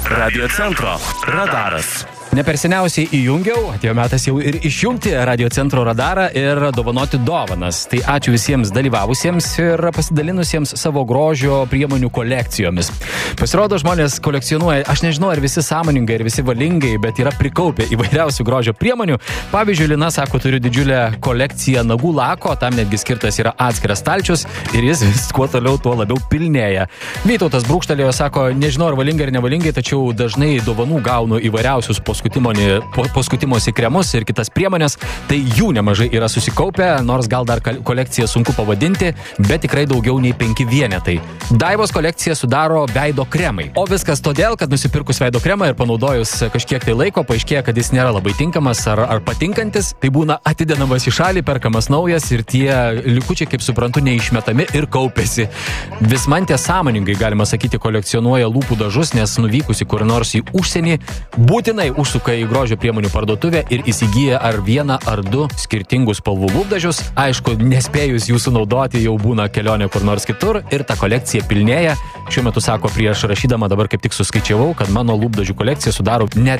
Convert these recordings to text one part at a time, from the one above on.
Radio Centro radaras. Ne per seniausiai įjungiau, atėjo metas jau ir išjungti Radio Centro radarą ir dovanoti dovanas. Tai ačiū visiems dalyvavusiems ir pasidalinusiems savo grožio priemonių kolekcijomis. Pasirodo, žmonės kolekcionuoja, aš nežinau, ar visi sąmoningai ir visi valingai, bet yra prikaupę įvairiausių grožio priemonių. Pavyzdžiui, Lina sako, turiu didžiulę kolekciją nagų lako, tam netgi skirtas yra atskiras stalčius ir jis vis kuo toliau, tuo labiau pilnėja. Vytautas brūkštelėjo, sako, nežinau, ar valingai ar nevalingai, tačiau dažnai dovanų gaunu įvairiausius paskutimosi kremus ir kitas priemonės, tai jų nemažai yra susikaupę, nors gal dar kolekciją sunku pavadinti, bet tikrai daugiau nei 5 vienetai. Daivos kolekcija sudaro veido kremai. O viskas todėl, kad nusipirkus veido kremą ir panaudojus kažkiek tai laiko, paaiškėja, kad jis nėra labai tinkamas ar patinkantis, tai būna atidenamas į šalį, perkamas naujas ir tie likučiai, kaip suprantu, neišmetami ir kaupiasi. Vismantė sąmoningai, galima sakyti, kolekcionuoja lūpų dažus, nes nuvykusi kur nors į užsienį, būtinai užsuka į grožio priemonių parduotuvę ir įsigyja ar vieną ar du skirtingus spalvų lūpdažius. Aišku, nespėjus jų sunaudoti, jau būna kelionė kur nors kitur ir ta kolekcija pilnėja. Šiuo metu, sako, prieš rašydama dabar kaip tik suskaičiavau, kad mano lūpdažių kolekcija sudaro net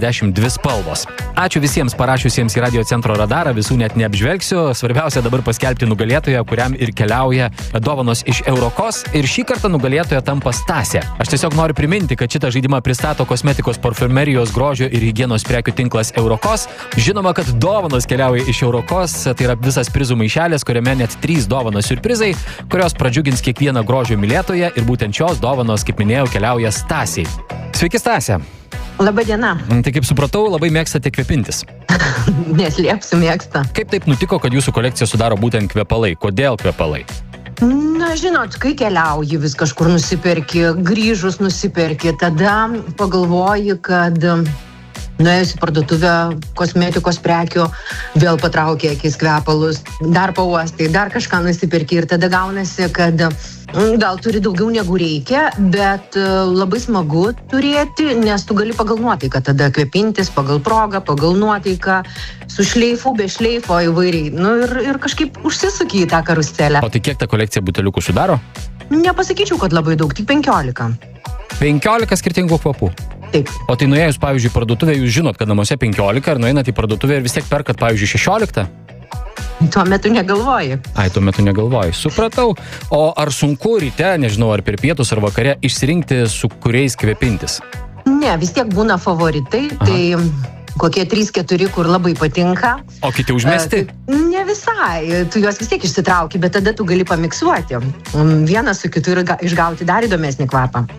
42 spalvos. Ačiū visiems parašiusiems į Radio Centro radarą, visų net neapžvelgsiu. Svarbiausia dabar paskelbti nugalėtoją, kuriam ir keliauja dovanos iš Eurokos. Ir šį kartą nugalėtoja tampa Stasė. Aš tiesiog noriu priminti, kad šitą žaidimą pristato kosmetikos parfumerijos grožio ir higienos prekių tinklas Eurokos. Žinoma, kad dovanos keliauja iš Eurokos, tai yra visas prizų maišelis, kuriame net 3 dovanos siurprizai, kurios pradžiugins kiekvieną grožio mylėtoją ir būtent šios dovanos, kaip minėjau, keliauja Stasiai. Sveiki, Stasė. Labą dieną. Tai kaip supratau, labai mėgstate kvepintis. Neslėpsiu, mėgsta. Kaip taip nutiko, kad jūsų kolekcija sudaro būtent kvepalai? Kodėl kvepalai? Na, žinot, kai keliauji, vis kažkur nusipirki, grįžus nusipirki, tada pagalvoji, kad nuėjus į parduotuvę kosmetikos prekių, vėl patraukia akis kvepalus, dar pauostai, dar kažką nusipirki ir tada gaunasi, kad gal turi daugiau negu reikia, bet labai smagu turėti, nes tu gali pagal nuotaiką tada kvepintis, pagal progą, pagal nuotaiką, su šleifu, be šleifo įvairiai. Ir kažkaip užsisuki į tą karuselę. O tai kiek ta kolekcija buteliukų sudaro? Nepasakyčiau, kad labai daug, tik 15. 15 skirtingų kvapų? Taip. O tai nuėjus, pavyzdžiui, parduotuvę, jūs žinot, kad namuose 15 ir nueinat į parduotuvę ir vis tiek perkat, pavyzdžiui, 16? Tuo metu negalvoji. Tuo metu negalvoji. Supratau. O ar sunku ryte, nežinau, ar per pietus ar vakare išsirinkti, su kuriais kvepintis? Ne, vis tiek būna favoritai, tai kokie 3-4, kur labai patinka. O kiti užmesti? Ne visai, tu juos vis tiek išsitrauki, bet tada tu gali pamiksuoti. Vienas su kitu ir išgauti dar įdomesnį kvapą.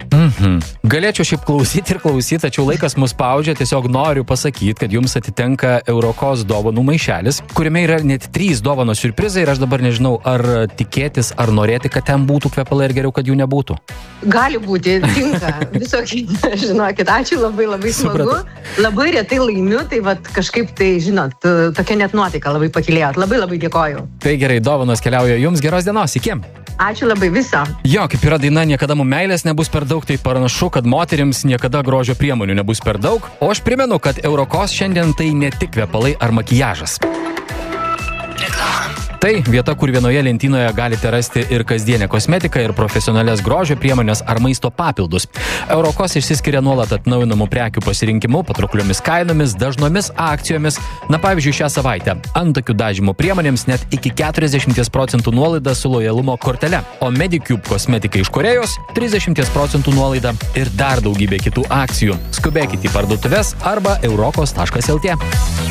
Galėčiau šiaip klausyti ir klausyti, tačiau laikas mus spaudžia, tiesiog noriu pasakyti, kad jums atitenka Eurokos dovanų maišelis, kuriame yra net 3 dovanos siurprizai ir aš dabar nežinau, ar tikėtis, ar norėti, kad ten būtų kvepalai ir geriau, kad jų nebūtų. Gali būti, tinka, visokie, žinokit, ačiū, labai smagu, labai retai laimiu, tai vat kažkaip tai, žinot, tokia net nuotaika labai pakilėjot, labai dėkoju. Tai gerai, dovanos keliauja jums, geros dienos, iki. Ačiū labai, viso. Jo, kaip yra daina, niekada mums meilės nebus per daug, tai panašu, kad moterims niekada grožio priemonių nebus per daug. O aš primenu, kad Eurokos šiandien tai ne tik kvepalai ar makiažas. Tai vieta, kur vienoje lentynoje galite rasti ir kasdienę kosmetiką, ir profesionalias grožio priemonės ar maisto papildus. Eurokos išsiskiria nuolat atnaujinamų prekių pasirinkimu, patraukliomis kainomis, dažnomis akcijomis. Na, pavyzdžiui, šią savaitę antakių dažymo priemonėms net iki 40% nuolaida su lojalumo kortele, o Medicube kosmetika iš Korėjos 30% nuolaida ir dar daugybė kitų akcijų. Skubėkite į parduotuves arba eurokos.lt.